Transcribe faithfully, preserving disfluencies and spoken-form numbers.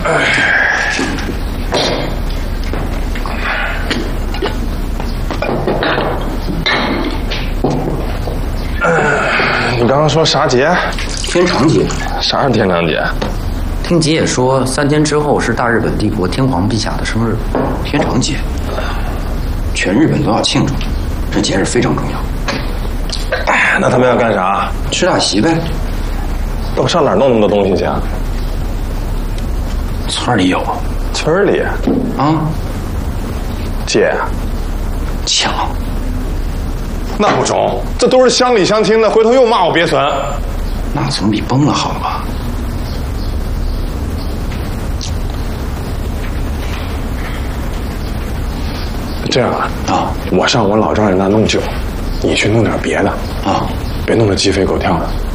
你刚刚说啥节？ 天长节。 啥是天长节？ 听吉野说，三天之后是大日本帝国天皇陛下的生日，天长节，全日本都要庆祝，这节日非常重要。 哎，那他们要干啥？ 吃大席呗。 都上哪儿弄那么多东西去啊？ 村里有。 村里？ 啊？ 借？ 抢？ 那不中，这都是乡里乡亲的，回头又骂我鳖孙。 那总比崩了好吧？ 这样啊， 啊， 我上我老丈人那弄酒，你去弄点别的啊， 别弄得鸡飞狗跳的。